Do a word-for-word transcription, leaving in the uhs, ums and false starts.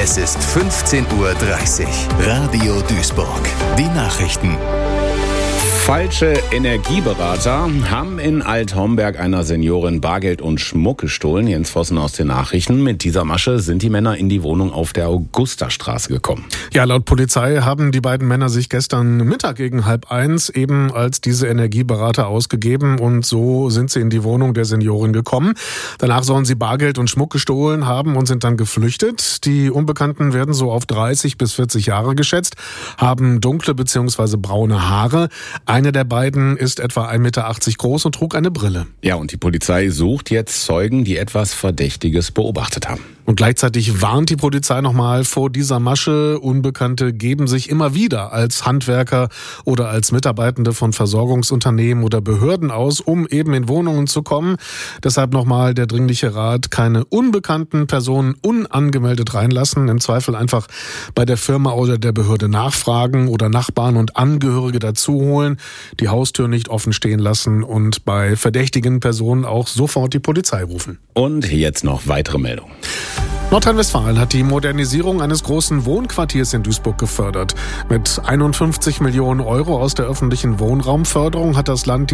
Es ist fünfzehn Uhr dreißig. Radio Duisburg. Die Nachrichten. Falsche Energieberater haben in Alt-Homberg einer Seniorin Bargeld und Schmuck gestohlen. Jens Vossen aus den Nachrichten. Mit dieser Masche sind die Männer in die Wohnung auf der Augustastraße gekommen. Ja, laut Polizei haben die beiden Männer sich gestern Mittag gegen halb eins eben als diese Energieberater ausgegeben und so sind sie in die Wohnung der Seniorin gekommen. Danach sollen sie Bargeld und Schmuck gestohlen haben und sind dann geflüchtet. Die Unbekannten werden so auf dreißig bis vierzig Jahre geschätzt, haben dunkle bzw. braune Haare. Eine der beiden ist etwa ein Meter achtzig groß und trug eine Brille. Ja, und die Polizei sucht jetzt Zeugen, die etwas Verdächtiges beobachtet haben. Und gleichzeitig warnt die Polizei nochmal vor dieser Masche. Unbekannte geben sich immer wieder als Handwerker oder als Mitarbeitende von Versorgungsunternehmen oder Behörden aus, um eben in Wohnungen zu kommen. Deshalb nochmal der dringliche Rat, keine unbekannten Personen unangemeldet reinlassen. Im Zweifel einfach bei der Firma oder der Behörde nachfragen oder Nachbarn und Angehörige dazu holen, die Haustür nicht offen stehen lassen und bei verdächtigen Personen auch sofort die Polizei rufen. Und jetzt noch weitere Meldungen. Nordrhein-Westfalen hat die Modernisierung eines großen Wohnquartiers in Duisburg gefördert. Mit einundfünfzig Millionen Euro aus der öffentlichen Wohnraumförderung hat das Land